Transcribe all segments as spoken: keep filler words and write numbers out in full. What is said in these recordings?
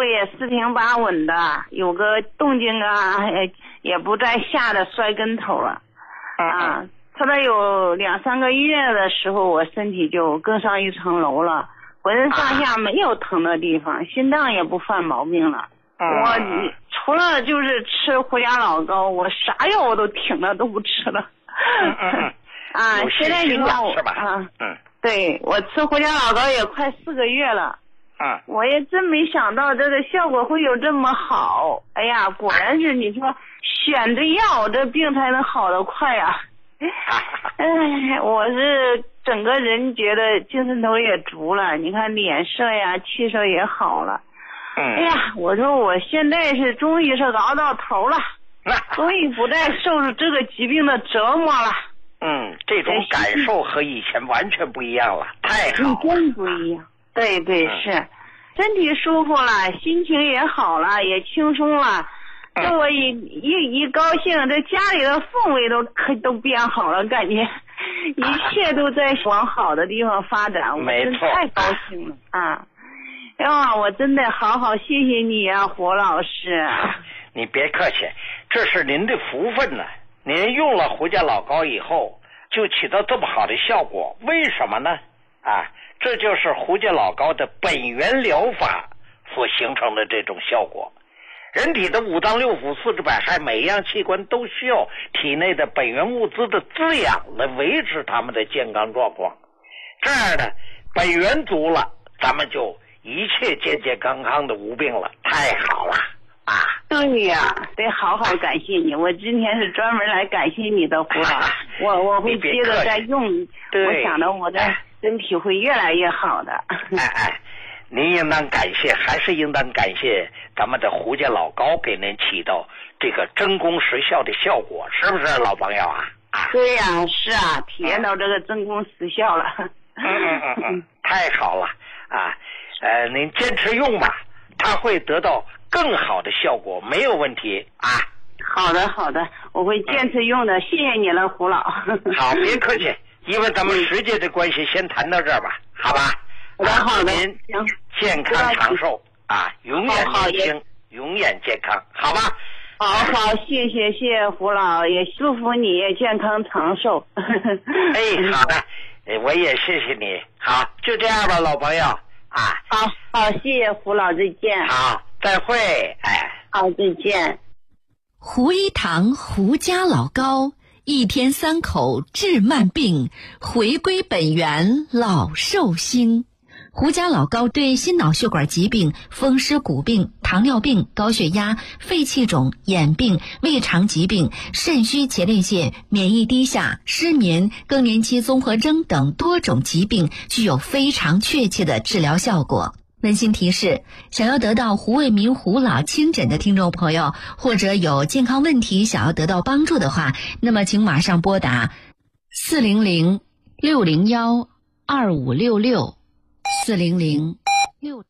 路也四平八稳的，有个动静啊，也不再吓得摔跟头了。啊，后来有两三个月的时候，我身体就更上一层楼了，浑身上下没有疼的地方，心脏也不犯毛病了。我除了就是吃胡家老高，我啥药我都停了，都不吃了。啊，现在你看我啊，嗯，对，我吃胡家老高也快四个月了。嗯，我也真没想到这个效果会有这么好。哎呀，果然是你说选对药，这病才能好得快啊。哎，我是整个人觉得精神头也足了，你看脸色呀，气色也好了。哎呀，我说我现在是终于是熬到头了，终于不再受这个疾病的折磨了。 嗯，这种感受和以前完全不一样了，太好了， 真不一样。对对是，身体舒服了，心情也好了，也轻松了。这我一一一高兴，这家里的氛围都可都变好了，感觉一切都在往好的地方发展，我真太高兴了啊！哎呀，我真的好好谢谢你啊，胡老师。 你别客气，这是您的福分呢。您用了胡家老高以后，就起到这么好的效果，为什么呢？啊，这就是胡家老高的本源疗法所形成的这种效果。人体的五脏六腑四肢百骸每一样器官都需要体内的本源物质的滋养来维持他们的健康状况，这样呢本源足了，咱们就一切健健康康的无病了，太好了啊！ 对呀，得好好感谢你，我今天是专门来感谢你的胡老师，我我会接着再用，我想着我的身体会越来越好的。 哎哎，您应当感谢，还是应当感谢咱们的胡家老高给您起到这个真功实效的效果，是不是老朋友啊？啊， 对呀、啊，是啊，体验到这个真功实效了。 嗯嗯嗯嗯，太好了啊！呃，您坚持用吧，它会得到更好的效果，没有问题啊。 好的好的，我会坚持用的，嗯、谢谢你了，胡老。 好，别客气，因为咱们时间的关系，先谈到这儿吧，好吧？ 好的好的， 您健康长寿啊，永远年轻，永远健康，好吧？ 好好，谢谢谢谢胡老，也祝福你健康长寿。 哎，好的，我也谢谢你。好，就这样吧，老朋友啊。 好好，谢谢胡老，再见。 好，再会。哎， 好，再见。 胡一堂胡家老高，一天三口治慢病，回归本源老寿星。胡家老高对心脑血管疾病、风湿骨病、糖尿病、高血压、肺气肿、眼病、胃肠疾病、肾虚前列腺、免疫低下、失眠、更年期综合征等多种疾病具有非常确切的治疗效果。温馨提示，想要得到胡卫民胡老亲诊的听众朋友，或者有健康问题想要得到帮助的话，那么请马上拨打四零零六零幺二五六六四零零六。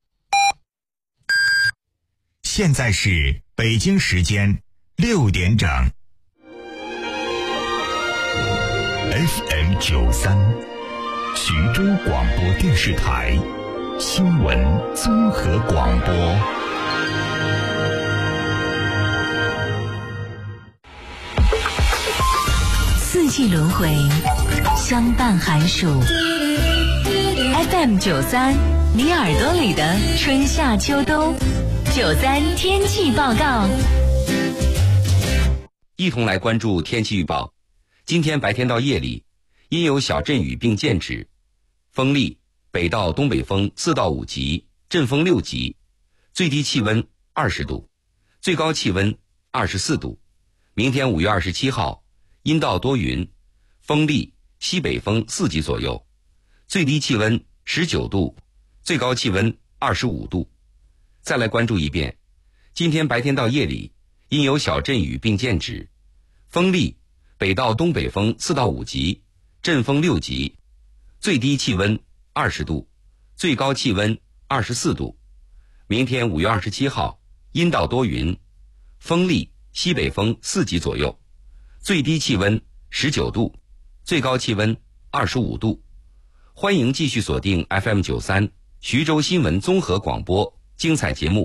现在是北京时间六点整。F M 九三，徐州广播电视台新闻综合广播。 四季轮回，相伴寒暑。F M 九三，你耳朵里的春夏秋冬。九三天气报告， 一同来关注天气预报。今天白天到夜里，阴有小阵雨并见止，风力北到东北风四到五级，阵风六级，最低气温二十度，最高气温二十四度。明天五月二十七号，阴到多云，风力西北风四级左右，最低气温十九度，最高气温二十五度。再来关注一遍，今天白天到夜里，阴有小阵雨并见止，风力北到东北风四到五级，阵风六级，最低气温二十度，最高气温二十四度。明天五月二十七号，阴到多云，风力西北风四级左右，最低气温十九度，最高气温二十五度。欢迎继续锁定 F M 九三徐州新闻综合广播精彩节目。